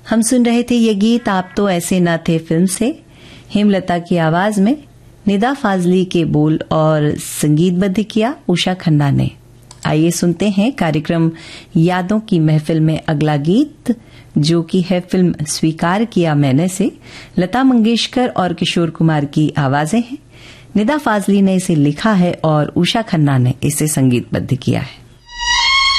हम सुन रहे थे ये गीत आप तो ऐसे न थे फिल्म से, हेमलता की आवाज में निदा फाजली के बोल और संगीतबद्ध किया उषा खन्ना ने। आइए सुनते हैं कार्यक्रम यादों की महफिल में अगला गीत, जो कि है फिल्म स्वीकार किया मैंने से। लता मंगेशकर और किशोर कुमार की आवाजें हैं। निदा फाजली ने इसे लिखा है और उषा खन्ना ने इसे संगीतबद्ध किया है।